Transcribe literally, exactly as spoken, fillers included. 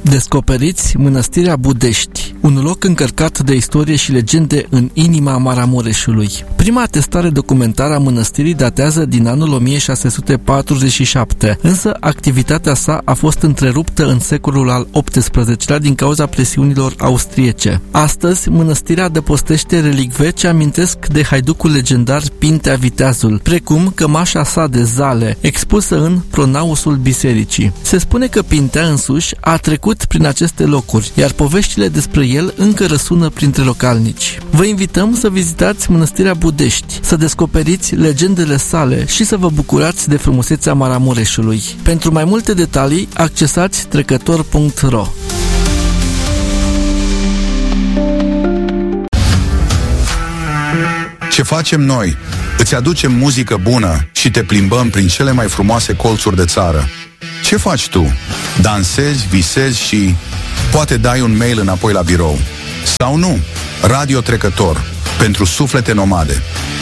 Descoperiți Mănăstirea Budești, un loc încărcat de istorie și legende în inima Maramureșului. Prima atestare documentară a mănăstirii datează din anul o mie șase sute patruzeci și șapte, însă activitatea sa a fost întreruptă în secolul al optsprezecelea din cauza presiunilor austriece. Astăzi, mănăstirea adăpostește relicve ce amintesc de haiducul legendar Pintea Viteazul, precum cămașa sa de zale, expusă în pronausul bisericii. Se spune că Pintea însuși a trecut prin aceste locuri, iar poveștile despre el încă răsună printre localnici. Vă invităm să vizitați Mănăstirea Budești, să descoperiți legendele sale și să vă bucurați de frumusețea Maramureșului. Pentru mai multe detalii, accesați trecător punct ro. Ce facem noi? Îți aducem muzică bună și te plimbăm prin cele mai frumoase colțuri de țară. Ce faci tu? Dansezi, visezi și poate dai un mail înapoi la birou. Sau nu? Radio Trecător, pentru suflete nomade.